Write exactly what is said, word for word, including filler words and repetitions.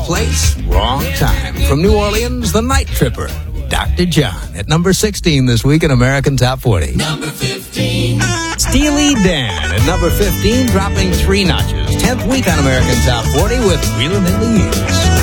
place, wrong time. From New Orleans, the Night Tripper, Doctor John, at number sixteen this week in American Top forty. Number fifteen. Steely Dan at number fifteen, dropping three notches. tenth week on American Top forty with Reelin' in the Years.